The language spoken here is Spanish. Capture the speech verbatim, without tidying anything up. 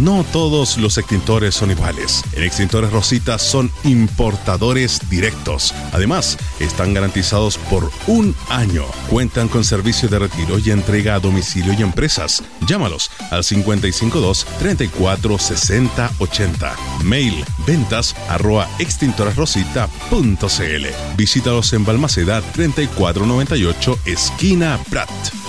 No todos los extintores son iguales. En Extintores Rosita son importadores directos. Además, están garantizados por un año. Cuentan con servicio de retiro y entrega a domicilio y empresas. Llámalos al cincuenta y cinco dos, treinta y cuatro, sesenta, ochenta. Mail ventas arroba extintores rosita punto c l. Visítalos en Balmaceda treinta y cuatro noventa y ocho, esquina Prat.